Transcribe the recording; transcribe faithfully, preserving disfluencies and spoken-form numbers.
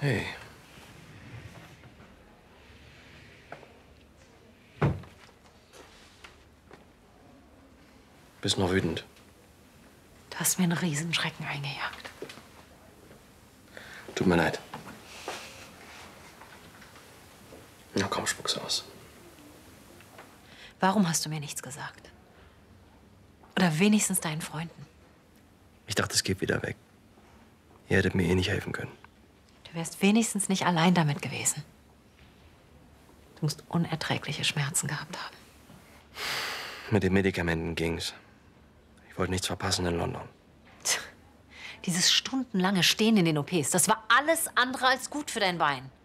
Hey. Bist noch wütend? Du hast mir einen Riesenschrecken eingejagt. Tut mir leid. Na komm, spuck's aus. Warum hast du mir nichts gesagt? Oder wenigstens deinen Freunden? Ich dachte, es geht wieder weg. Ihr hättet mir eh nicht helfen können. Du wärst wenigstens nicht allein damit gewesen. Du musst unerträgliche Schmerzen gehabt haben. Mit den Medikamenten ging's. Ich wollte nichts verpassen in London. Tch, dieses stundenlange Stehen in den O Ps, das war alles andere als gut für dein Bein.